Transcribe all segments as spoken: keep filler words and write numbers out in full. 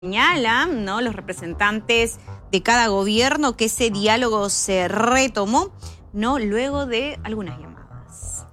Señalan, ¿no?, los representantes de cada gobierno que ese diálogo se retomó, ¿no?, luego de algunas llamadas.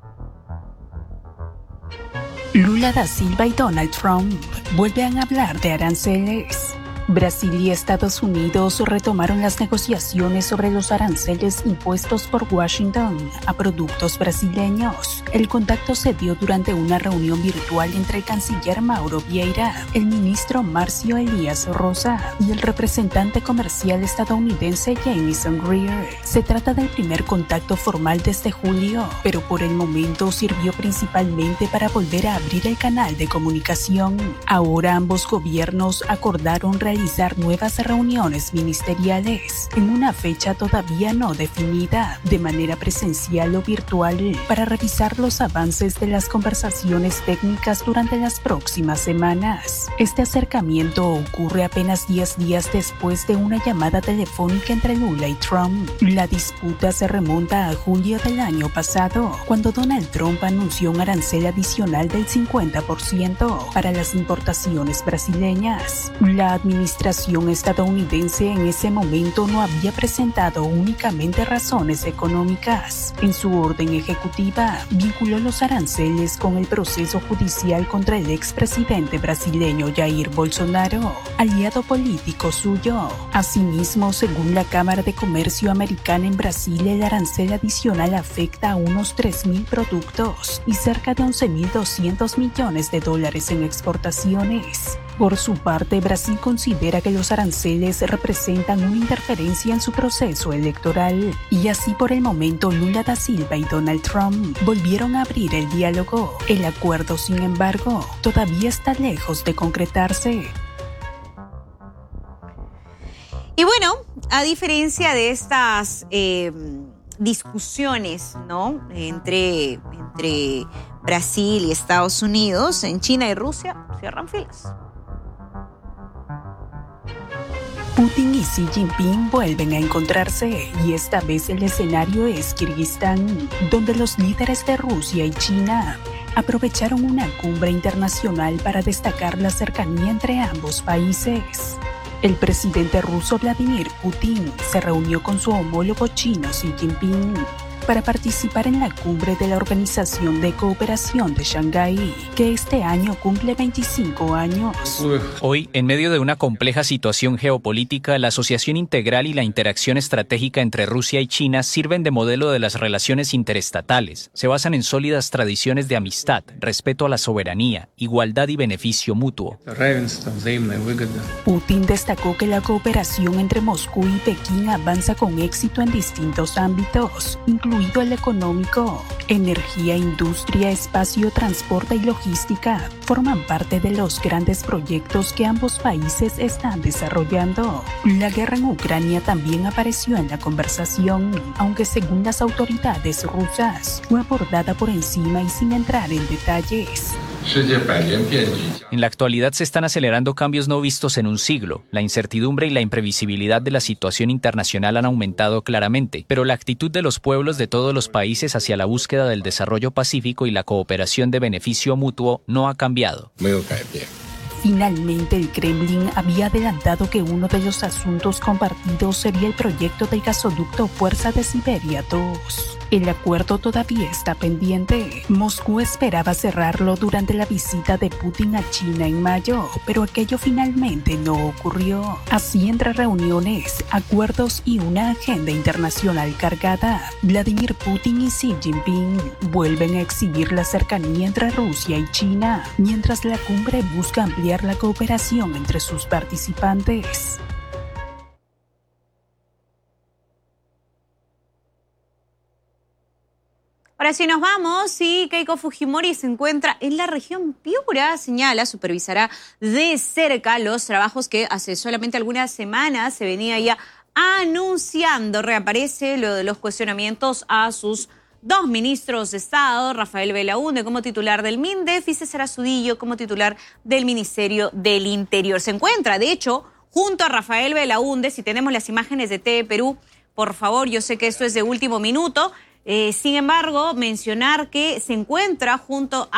Lula da Silva y Donald Trump vuelven a hablar de aranceles. Brasil y Estados Unidos retomaron las negociaciones sobre los aranceles impuestos por Washington a productos brasileños. El contacto se dio durante una reunión virtual entre el canciller Mauro Vieira, el ministro Marcio Elías Rosa y el representante comercial estadounidense Jamieson Greer. Se trata del primer contacto formal desde julio, pero por el momento sirvió principalmente para volver a abrir el canal de comunicación. Ahora ambos gobiernos acordaron realizar realizar nuevas reuniones ministeriales en una fecha todavía no definida, de manera presencial o virtual, para revisar los avances de las conversaciones técnicas durante las próximas semanas. Este acercamiento ocurre apenas diez días después de una llamada telefónica entre Lula y Trump. La disputa se remonta a julio del año pasado, cuando Donald Trump anunció un arancel adicional del cincuenta por ciento para las importaciones brasileñas. La administración La administración estadounidense en ese momento no había presentado únicamente razones económicas. En su orden ejecutiva, vinculó los aranceles con el proceso judicial contra el expresidente brasileño Jair Bolsonaro, aliado político suyo. Asimismo, según la Cámara de Comercio Americana en Brasil, el arancel adicional afecta a unos tres mil productos y cerca de once mil doscientos millones de dólares en exportaciones. Por su parte, Brasil considera que los aranceles representan una interferencia en su proceso electoral y así por el momento Lula da Silva y Donald Trump volvieron a abrir el diálogo. El acuerdo, sin embargo, todavía está lejos de concretarse. Y bueno, a diferencia de estas eh, discusiones, ¿no?, entre, entre Brasil y Estados Unidos, en China y Rusia cierran filas. Putin y Xi Jinping vuelven a encontrarse y esta vez el escenario es Kirguistán, donde los líderes de Rusia y China aprovecharon una cumbre internacional para destacar la cercanía entre ambos países. El presidente ruso Vladimir Putin se reunió con su homólogo chino Xi Jinping para participar en la cumbre de la Organización de Cooperación de Shanghái, que este año cumple veinticinco años. Hoy, en medio de una compleja situación geopolítica, la asociación integral y la interacción estratégica entre Rusia y China sirven de modelo de las relaciones interestatales. Se basan en sólidas tradiciones de amistad, respeto a la soberanía, igualdad y beneficio mutuo. Putin destacó que la cooperación entre Moscú y Pekín avanza con éxito en distintos ámbitos, incluido el económico. Energía, industria, espacio, transporte y logística forman parte de los grandes proyectos que ambos países están desarrollando. La guerra en Ucrania también apareció en la conversación, aunque según las autoridades rusas fue abordada por encima y sin entrar en detalles. En la actualidad se están acelerando cambios no vistos en un siglo. La incertidumbre y la imprevisibilidad de la situación internacional han aumentado claramente, pero la actitud de los pueblos de todos los países hacia la búsqueda del desarrollo pacífico y la cooperación de beneficio mutuo no ha cambiado. Finalmente, el Kremlin había adelantado que uno de los asuntos compartidos sería el proyecto del gasoducto Fuerza de Siberia dos. El acuerdo todavía está pendiente. Moscú esperaba cerrarlo durante la visita de Putin a China en mayo, pero aquello finalmente no ocurrió. Así, entre reuniones, acuerdos y una agenda internacional cargada, Vladimir Putin y Xi Jinping vuelven a exhibir la cercanía entre Rusia y China, mientras la cumbre busca ampliar la cooperación entre sus participantes. Ahora sí nos vamos y Keiko Fujimori se encuentra en la región Piura, señala, supervisará de cerca los trabajos que hace solamente algunas semanas se venía ya anunciando. Reaparece lo de los cuestionamientos a sus dos ministros de Estado, Rafael Belaúnde como titular del MINDEF y César Astudillo como titular del Ministerio del Interior. Se encuentra, de hecho, junto a Rafael Belaúnde, si tenemos las imágenes de T V Perú, por favor, yo sé que esto es de último minuto. Eh, sin embargo, mencionar que se encuentra junto a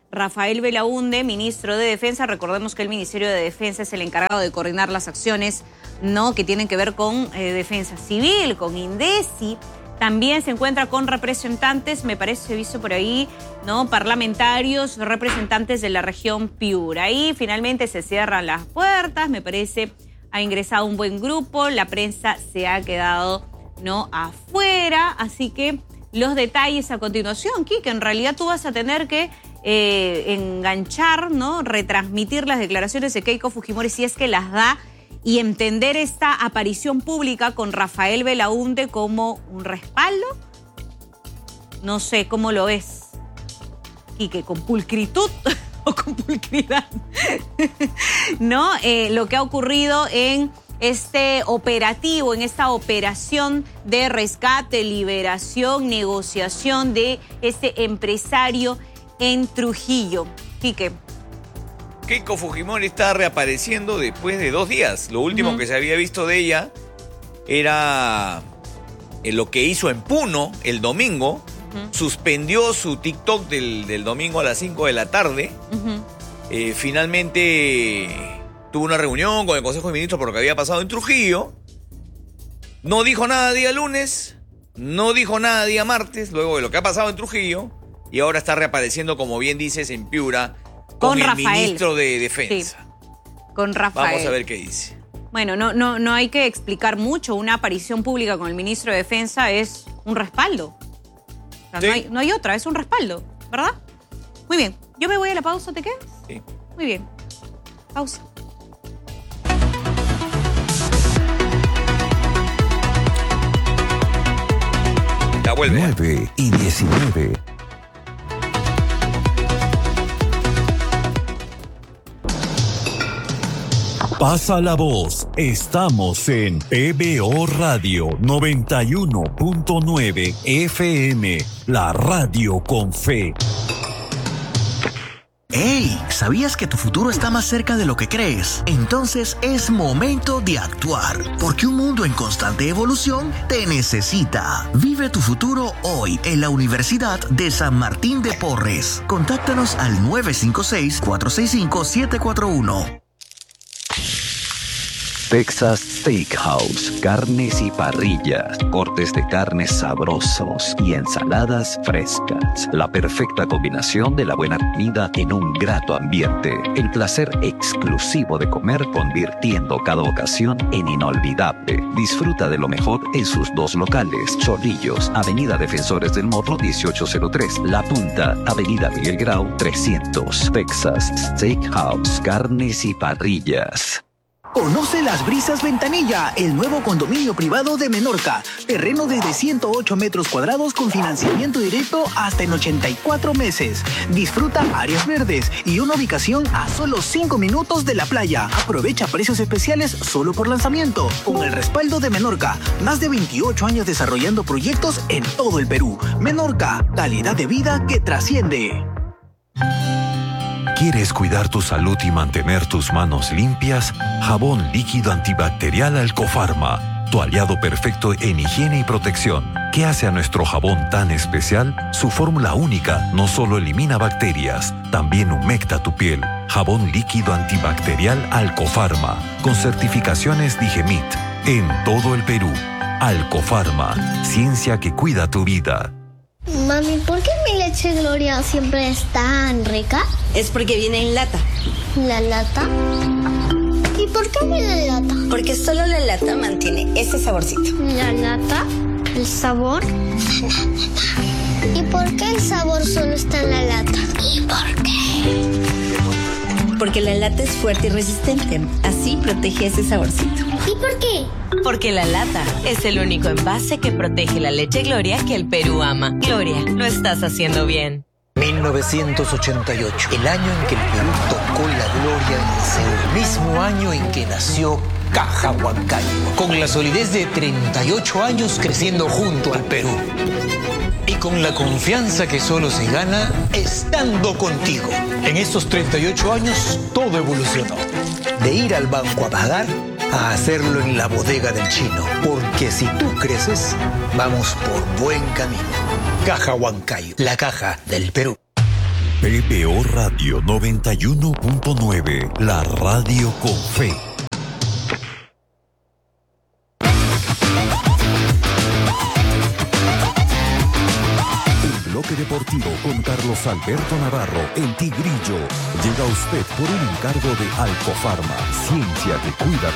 Rafael Belaúnde, ministro de Defensa. Recordemos que el Ministerio de Defensa es el encargado de coordinar las acciones, ¿no?, que tienen que ver con eh, defensa civil, con INDECI. También se encuentra con representantes, me parece, he visto por ahí, ¿no?, parlamentarios, representantes de la región Piura. Ahí finalmente se cierran las puertas, me parece, ha ingresado un buen grupo, la prensa se ha quedado, ¿no?, afuera. Así que los detalles a continuación, Kike, en realidad tú vas a tener que eh, enganchar, ¿no?, retransmitir las declaraciones de Keiko Fujimori si es que las da, y entender esta aparición pública con Rafael Belaúnde como un respaldo. No sé, ¿cómo lo ves, Quique? ¿Con pulcritud o con pulcridad? ¿No? Eh, lo que ha ocurrido en este operativo, en esta operación de rescate, liberación, negociación de este empresario en Trujillo. Quique. Keiko Fujimori está reapareciendo después de dos días. Lo último uh-huh. que se había visto de ella era lo que hizo en Puno el domingo. Uh-huh. Suspendió su TikTok del, del domingo a las cinco de la tarde. Uh-huh. Eh, finalmente tuvo una reunión con el Consejo de Ministros por lo que había pasado en Trujillo. No dijo nada día lunes, no dijo nada día martes, luego de lo que ha pasado en Trujillo. Y ahora está reapareciendo, como bien dices, en Piura. Con, con el Rafael. Ministro de Defensa. Sí, con Rafael. Vamos a ver qué dice. Bueno, no, no, no hay que explicar mucho. Una aparición pública con el ministro de Defensa es un respaldo. O sea, sí. no, hay, no hay otra, es un respaldo, ¿verdad? Muy bien. Yo me voy a la pausa, ¿te quedas? Sí. Muy bien. Pausa. Ya vuelve. nueve y diecinueve. Pasa la voz, estamos en P B O Radio noventa y uno punto nueve F M, la radio con fe. ¡Hey! ¿Sabías que tu futuro está más cerca de lo que crees? Entonces es momento de actuar, porque un mundo en constante evolución te necesita. Vive tu futuro hoy en la Universidad de San Martín de Porres. Contáctanos al nueve cinco seis, cuatro seis cinco, siete cuatro uno. Texas Steakhouse, carnes y parrillas, cortes de carnes sabrosos y ensaladas frescas. La perfecta combinación de la buena comida en un grato ambiente. El placer exclusivo de comer, convirtiendo cada ocasión en inolvidable. Disfruta de lo mejor en sus dos locales. Chorrillos, Avenida Defensores del Morro dieciocho cero tres. La Punta, Avenida Miguel Grau trescientos. Texas Steakhouse, carnes y parrillas. Conoce Las Brisas Ventanilla, el nuevo condominio privado de Menorca. Terreno desde ciento ocho metros cuadrados con financiamiento directo hasta en ochenta y cuatro meses. Disfruta áreas verdes y una ubicación a solo cinco minutos de la playa. Aprovecha precios especiales solo por lanzamiento. Con el respaldo de Menorca, más de veintiocho años desarrollando proyectos en todo el Perú. Menorca, calidad de vida que trasciende. ¿Quieres cuidar tu salud y mantener tus manos limpias? Jabón líquido antibacterial Alcofarma, tu aliado perfecto en higiene y protección. ¿Qué hace a nuestro jabón tan especial? Su fórmula única no solo elimina bacterias, también humecta tu piel. Jabón líquido antibacterial Alcofarma, con certificaciones Digemit, en todo el Perú. Alcofarma, ciencia que cuida tu vida. Mami, ¿por qué mi leche Gloria siempre es tan rica? Es porque viene en lata. ¿La lata? ¿Y por qué viene en lata? Porque solo la lata mantiene ese saborcito. ¿La lata? ¿El sabor? ¿Y por qué el sabor solo está en la lata? ¿Y por qué? Porque la lata es fuerte y resistente. Así protege ese saborcito. ¿Y por qué? Porque la lata es el único envase que protege la leche Gloria que el Perú ama. Gloria, lo estás haciendo bien. mil novecientos ochenta y ocho, el año en que el Perú tocó la gloria en Seúl. El mismo año en que nació Caja Huancayo. Con la solidez de treinta y ocho años creciendo junto al Perú. Y con la confianza que solo se gana estando contigo. En estos treinta y ocho años todo evolucionó. De ir al banco a pagar a hacerlo en la bodega del chino. Porque si tú creces, vamos por buen camino. Caja Huancayo, la caja del Perú. P B O Radio noventa y uno punto nueve, la radio con fe. El bloque deportivo con Carlos Alberto Navarro, el Tigrillo, llega a usted por un encargo de Alcofarma, ciencia que cuida